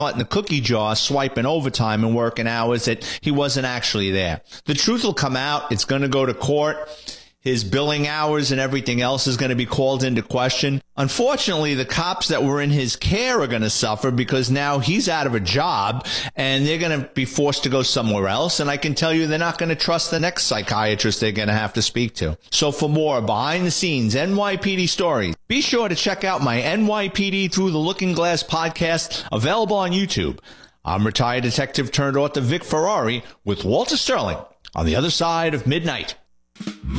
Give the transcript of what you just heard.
in the cookie jar swiping overtime and working hours that he wasn't actually there. The truth will come out. It's going to go to court. His billing hours and everything else is going to be called into question. Unfortunately, the cops that were in his care are going to suffer because now he's out of a job and they're going to be forced to go somewhere else. And I can tell you they're not going to trust the next psychiatrist they're going to have to speak to. So for more behind the scenes NYPD stories, be sure to check out my NYPD Through the Looking Glass podcast, available on YouTube. I'm retired detective turned author Vic Ferrari with Walter Sterling on the other side of midnight.